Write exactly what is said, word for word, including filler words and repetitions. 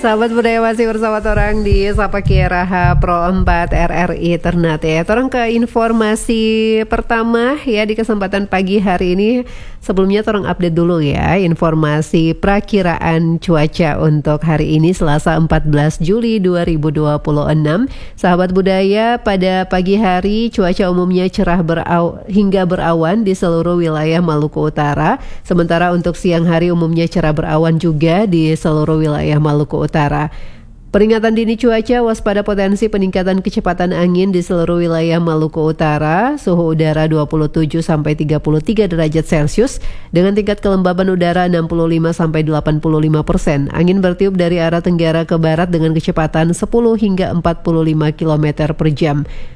Sahabat budaya masih bersama orang di Sapa Kieraha Pro empat R R I Ternate ya. Orang ke informasi pertama ya di kesempatan pagi hari ini. Sebelumnya orang update dulu ya informasi perakiraan cuaca untuk hari ini Selasa empat belas Juli dua ribu dua puluh enam. Sahabat budaya, pada pagi hari cuaca umumnya cerah beraw- hingga berawan di seluruh wilayah Maluku Utara. Sementara untuk siang hari umumnya cerah berawan juga di seluruh wilayah Maluku Utara. Peringatan dini cuaca, waspada potensi peningkatan kecepatan angin di seluruh wilayah Maluku Utara, suhu udara dua puluh tujuh sampai tiga puluh tiga derajat Celcius dengan tingkat kelembaban udara enam puluh lima sampai delapan puluh lima persen. Angin bertiup dari arah tenggara ke barat dengan kecepatan sepuluh hingga empat puluh lima kilometer per jam.